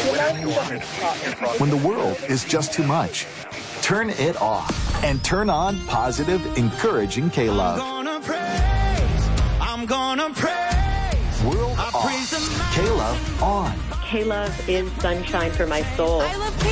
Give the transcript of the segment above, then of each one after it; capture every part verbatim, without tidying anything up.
When the world is just too much, turn it off and turn on positive, encouraging K-Love. I'm gonna praise, I'm gonna praise. World off, K-Love on. K-Love is sunshine for my soul. I love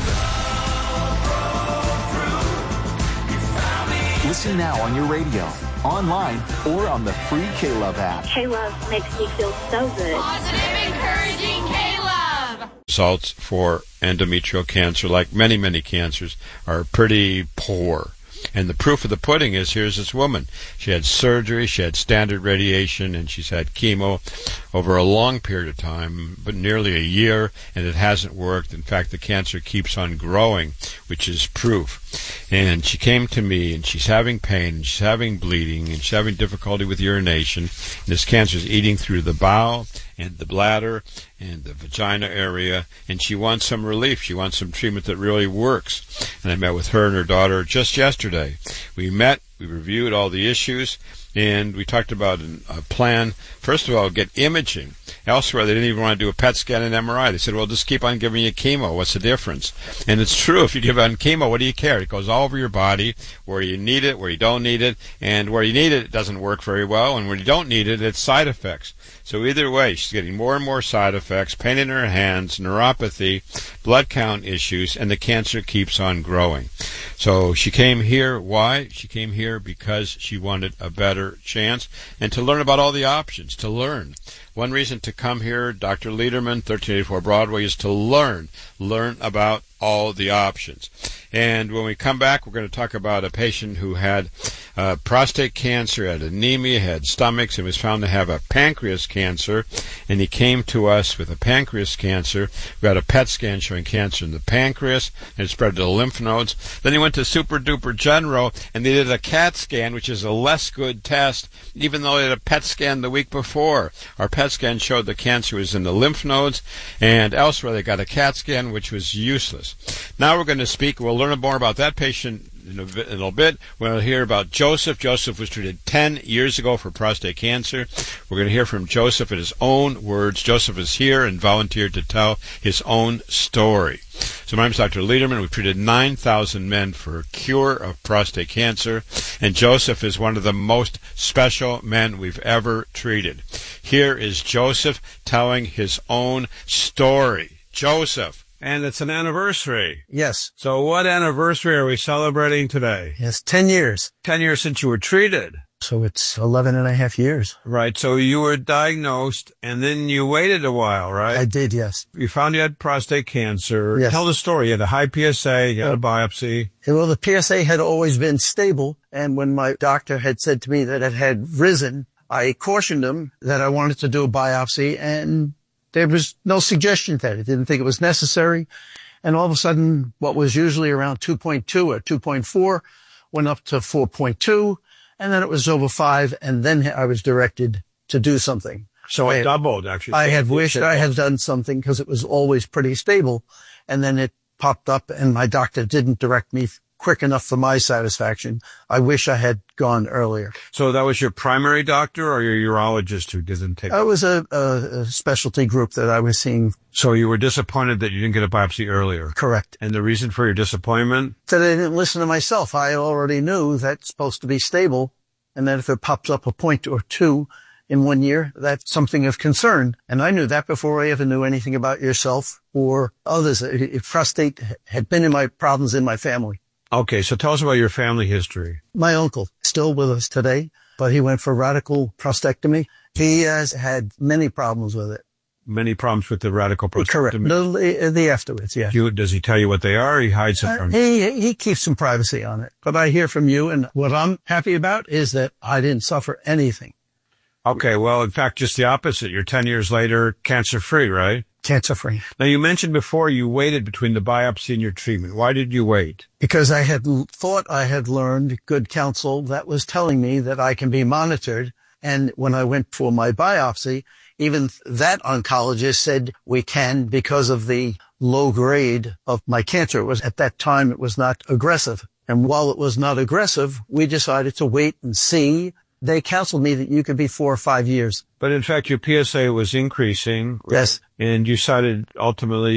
K-Love. Listen now on your radio, online, or on the free K-Love app. K-Love makes me feel so good. Positive, encouraging K-Love. Results for endometrial cancer, like many, many cancers, are pretty poor. And the proof of the pudding is, here's this woman. She had surgery, she had standard radiation, and she's had chemo over a long period of time, but nearly a year, and it hasn't worked. In fact, the cancer keeps on growing, which is proof. And she came to me, and she's having pain, and she's having bleeding, and she's having difficulty with urination. And this cancer is eating through the bowel and the bladder and the vagina area, and she wants some relief. She wants some treatment that really works. And I met with her and her daughter just yesterday. We met, we reviewed all the issues, and we talked about a plan. First of all, get imaging. Elsewhere, they didn't even want to do a P E T scan and M R I. They said, well, just keep on giving you chemo. What's the difference? And it's true. If you give on chemo, what do you care? It goes all over your body, where you need it, where you don't need it. And where you need it, it doesn't work very well. And where you don't need it, it's side effects. So either way, she's getting more and more side effects, pain in her hands, neuropathy, blood count issues, and the cancer keeps on growing. So she came here. Why? She came here because she wanted a better chance and to learn about all the options, to learn. One reason to come here, Doctor Lederman, thirteen eighty-four Broadway, is to learn, learn about all the options. And when we come back, we're going to talk about a patient who had uh, prostate cancer, had anemia, had stomachs, and was found to have a pancreas cancer. And he came to us with a pancreas cancer. We got a P E T scan showing cancer in the pancreas, and it spread to the lymph nodes. Then he went to Super Duper General, and they did a CAT scan, which is a less good test, even though they had a P E T scan the week before. Our P E T scan showed the cancer was in the lymph nodes, and elsewhere they got a CAT scan, which was useless. Now we're going to speak, we'll learn more about that patient in a, bit, in a little bit. We'll hear about Joseph. Joseph was treated ten years ago for prostate cancer. We're going to hear from Joseph in his own words. Joseph is here and volunteered to tell his own story. So my name is Doctor Lederman. We've treated nine thousand men for a cure of prostate cancer, and Joseph is one of the most special men we've ever treated. Here is Joseph telling his own story. Joseph. And it's an anniversary. Yes. So what anniversary are we celebrating today? Yes, ten years. Ten years since you were treated. So it's eleven and a half years. Right. So you were diagnosed, and then you waited a while, right? I did, yes. You found you had prostate cancer. Yes. Tell the story. You had a high P S A, you had a biopsy. Well, the P S A had always been stable, and when my doctor had said to me that it had risen, I cautioned him that I wanted to do a biopsy, and there was no suggestion that it didn't think it was necessary. And all of a sudden, what was usually around two point two or two point four went up to four point two, and then it was over five, and then I was directed to do something. So I it doubled, actually. I had wished I had done something because it was always pretty stable, and then it popped up, and my doctor didn't direct me quick enough for my satisfaction. I wish I had gone earlier. So that was your primary doctor or your urologist who didn't take it? It was a, a, a specialty group that I was seeing. So you were disappointed that you didn't get a biopsy earlier? Correct. And the reason for your disappointment? That I didn't listen to myself. I already knew that's supposed to be stable, and that if it pops up a point or two in one year, that's something of concern. And I knew that before I ever knew anything about yourself or others. Prostate had been in my problems in my family. Okay, so tell us about your family history. My uncle, still with us today, but he went for radical prostatectomy. He has had many problems with it. Many problems with the radical prostatectomy? Correct. The, the afterwards, yeah. You, does he tell you what they are, or he hides them from uh, you? He, he keeps some privacy on it. But I hear from you, and what I'm happy about is that I didn't suffer anything. Okay, well, in fact, just the opposite. You're ten years later, cancer-free, right? Cancer-free. Now, you mentioned before you waited between the biopsy and your treatment. Why did you wait? Because I had thought I had learned good counsel that was telling me that I can be monitored. And when I went for my biopsy, even that oncologist said we can because of the low grade of my cancer. It was, at that time, it was not aggressive. And while it was not aggressive, we decided to wait and see. They counseled me that you could be four or five years. But in fact, your P S A was increasing. Yes. And you decided ultimately